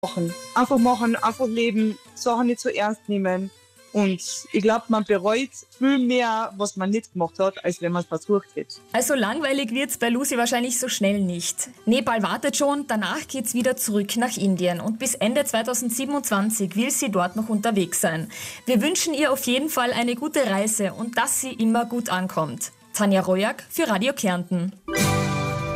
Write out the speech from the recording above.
machen, einfach leben, Sachen nicht so ernst nehmen. Und ich glaube, man bereut viel mehr, was man nicht gemacht hat, als wenn man es versucht hätte. Also langweilig wird's bei Lucy wahrscheinlich so schnell nicht. Nepal wartet schon, danach geht's wieder zurück nach Indien und bis Ende 2027 will sie dort noch unterwegs sein. Wir wünschen ihr auf jeden Fall eine gute Reise und dass sie immer gut ankommt. Tanja Rojak für Radio Kärnten.